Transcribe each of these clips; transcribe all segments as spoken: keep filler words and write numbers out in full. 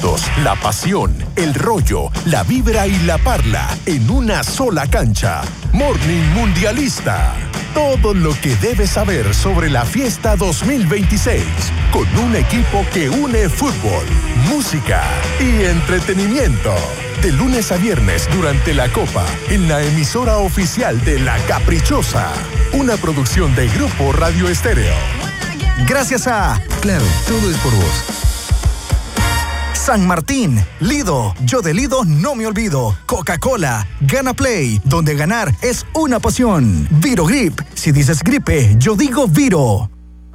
sentimientos, la pasión, el rollo, la vibra y la parla en una sola cancha. Morning Mundialista. Todo lo que debes saber sobre la fiesta dos mil veintiséis, con un equipo que une fútbol, música y entretenimiento. De lunes a viernes durante la Copa, en la emisora oficial de La Caprichosa. Una producción de Grupo Radio Estéreo. Gracias a Claro, todo es por vos. San Martín, Lido, yo de Lido no me olvido. Coca-Cola, Gana Play, donde ganar es una pasión. Virogrip, si dices gripe, yo digo Viro.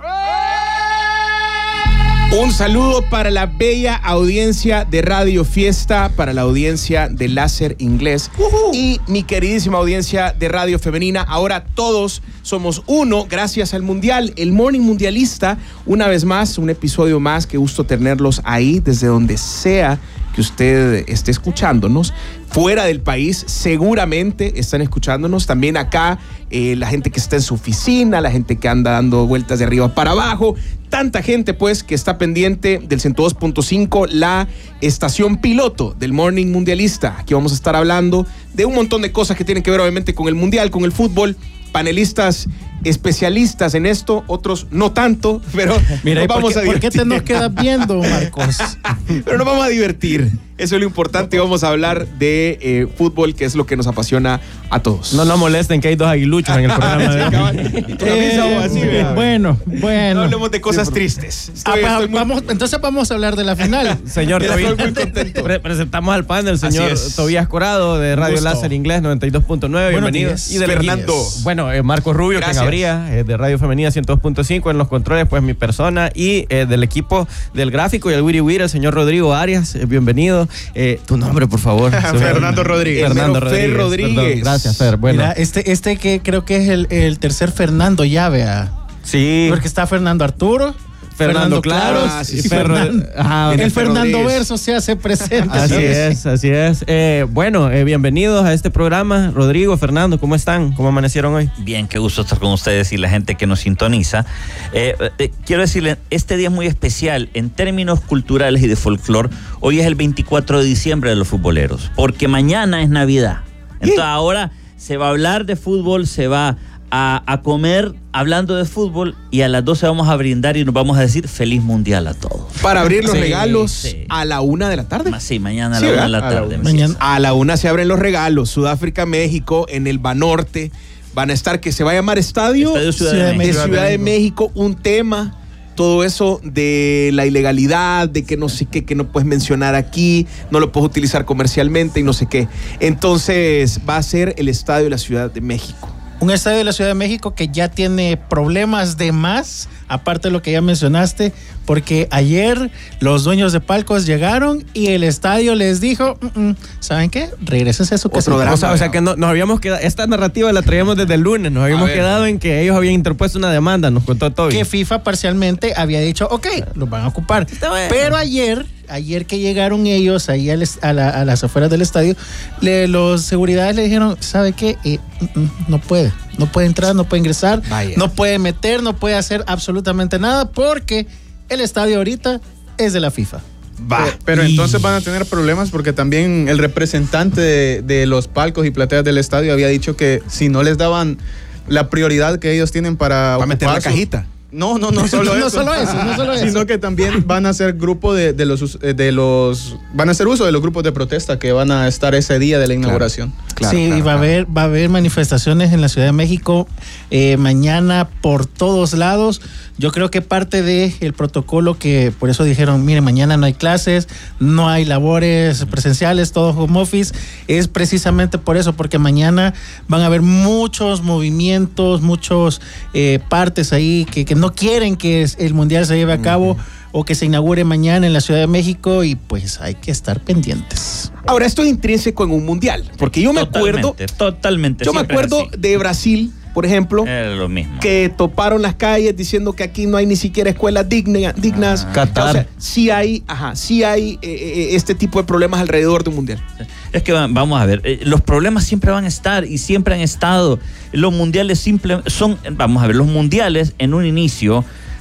Un saludo para la bella audiencia de Radio Fiesta, para la audiencia de Láser Inglés uh-huh. y mi queridísima audiencia de Radio Femenina. Ahora todos somos uno gracias al Mundial, el Morning Mundialista. Una vez más, un episodio más. Qué gusto tenerlos ahí desde donde sea que usted esté escuchándonos. Fuera del país seguramente están escuchándonos. También acá eh, la gente que está en su oficina, la gente que anda dando vueltas de arriba para abajo. Tanta gente pues que está pendiente del ciento dos punto cinco, la estación piloto del Morning Mundialista. Aquí vamos a estar hablando de un montón de cosas que tienen que ver obviamente con el Mundial, con el fútbol. Panelistas especialistas en esto, otros no tanto, pero Mira, nos vamos ¿por qué, a divertir. ¿por qué te nos quedas viendo, Marcos? Pero nos vamos a divertir. Eso es lo importante. Vamos a hablar de eh, fútbol, que es lo que nos apasiona a todos. No nos molesten que hay dos aguiluchos en el programa de hoy. eh, así, bueno, bueno. No hablemos de cosas tristes. Estoy, ah, estoy muy... vamos, entonces vamos a hablar de la final. Señor, estoy muy contento. Pre presentamos al panel, el señor Tobías Corado de Radio Láser Inglés noventa y dos punto nueve. Bienvenidos. Y de Fernando. Bueno, eh, Marcos Rubio, que habría eh, de Radio Femenina ciento dos punto cinco en los controles, pues mi persona y eh, del equipo del gráfico y el Wiri Wiri, el señor Rodrigo Arias. Eh, bienvenido. Eh, tu nombre, por favor. Fernando Rodríguez. Fernando Rodríguez. Fer Rodríguez. Perdón, gracias, Fer. Bueno. Mira, este, este que creo que es el, el tercer Fernando ya, vea. Sí. Porque está Fernando Arturo, Fernando, Fernando Claros, ah, sí, y sí, Fernando, ajá, el Fernando Rodríguez. Verso se hace presente. Así es, así es. Eh, bueno, eh, bienvenidos a este programa. Rodrigo, Fernando, ¿cómo están? ¿Cómo amanecieron hoy? Bien, qué gusto estar con ustedes y la gente que nos sintoniza. Eh, eh, quiero decirles, este día es muy especial en términos culturales y de folclore. Hoy es el veinticuatro de diciembre de los futboleros, porque mañana es Navidad. Entonces ¿Sí? ahora se va a hablar de fútbol, se va a, a comer hablando de fútbol y a las doce vamos a brindar y nos vamos a decir feliz mundial a todos. Para abrir los sí, regalos sí. a la una de la tarde. Sí, mañana a la sí, una de la tarde. A la, mañana. a la una se abren los regalos. Sudáfrica, México, en el Banorte. Van a estar, que se va a llamar Estadio, Estadio Ciudad, Ciudad de, México. de Ciudad de México. Un tema, todo eso de la ilegalidad, de que no sé qué, que no puedes mencionar aquí, no lo puedes utilizar comercialmente y no sé qué. Entonces va a ser el Estadio de la Ciudad de México. Un estadio de la Ciudad de México que ya tiene problemas de más, aparte de lo que ya mencionaste, porque ayer los dueños de palcos llegaron y el estadio les dijo, mm, ¿saben qué? Regrésense a su casa. O sea, o sea que no, nos habíamos quedado, esta narrativa la traíamos desde el lunes, nos habíamos quedado en que ellos habían interpuesto una demanda, nos contó Toby. Que FIFA parcialmente había dicho, ok, los van a ocupar. Bueno. Pero ayer... Ayer que llegaron ellos ahí a, la, a las afueras del estadio, le, los seguridades le dijeron, ¿sabe qué? Eh, no puede, no puede entrar, no puede ingresar, Vaya. no puede meter, no puede hacer absolutamente nada porque el estadio ahorita es de la FIFA. Va. Pero, pero y... entonces van a tener problemas porque también el representante de, de los palcos y plateas del estadio había dicho que si no les daban la prioridad que ellos tienen para, para meter la cajita. No, no, no solo no eso. Solo eso, no solo eso. Sino que también van a hacer grupo de, de los de los van a hacer uso de los grupos de protesta que van a estar ese día de la inauguración. Claro, claro, sí, claro, y va claro. a haber va a haber manifestaciones en la Ciudad de México eh, mañana por todos lados. Yo creo que parte de el protocolo que por eso dijeron, mire, mañana no hay clases, no hay labores presenciales, todo home office, es precisamente por eso, porque mañana van a haber muchos movimientos, muchos eh, partes ahí que, que no quieren que el Mundial se lleve a cabo uh-huh. o que se inaugure mañana en la Ciudad de México y pues hay que estar pendientes. Ahora, esto es intrínseco en un Mundial, porque yo me totalmente, acuerdo... Totalmente. Yo me acuerdo de Brasil, por ejemplo, era lo mismo. Que toparon las calles diciendo que aquí no hay ni siquiera escuelas digna, dignas. Ah, Qatar. O sea, sí hay, ajá, sí hay eh, este tipo de problemas alrededor de un mundial. Es que vamos a ver, eh, los problemas siempre van a estar y siempre han estado. Los mundiales simple, son, vamos a ver, los mundiales en un inicio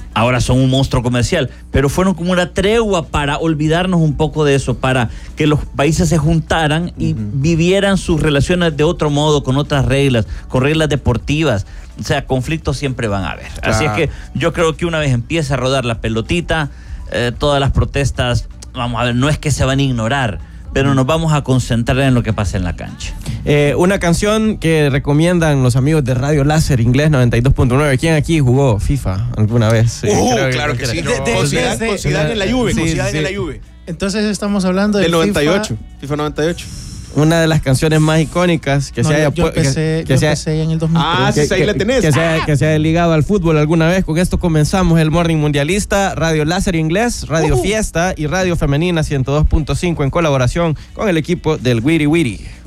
ahora son un monstruo comercial, pero fueron como una tregua para olvidarnos un poco de eso, para que los países se juntaran y uh-huh. vivieran sus relaciones de otro modo, con otras reglas, con reglas deportivas. O sea, conflictos siempre van a haber. Claro. Así es que yo creo que una vez empieza a rodar la pelotita, eh, todas las protestas, vamos a ver, no es que se van a ignorar, pero nos vamos a concentrar en lo que pasa en la cancha. Eh, una canción que recomiendan los amigos de Radio Láser Inglés noventa y dos punto nueve. ¿Quién aquí jugó FIFA alguna vez? Sí, uh, claro que, que sí. De, de, con Zidane, con Zidane en la Juve, sí, con Zidane sí. en la Juve. Entonces estamos hablando del, del noventa y ocho, FIFA, FIFA noventa y ocho. Una de las canciones más icónicas que no, se haya yo empecé, que, que yo sea, empecé en el dos mil tres. Ah, sí, que, ahí la tenés. Que, que, sea, que se haya ligado al fútbol alguna vez. Con esto comenzamos el Morning Mundialista, Radio Láser Inglés, Radio uh-huh. Fiesta y Radio Femenina ciento dos punto cinco en colaboración con el equipo del Wiri Wiri.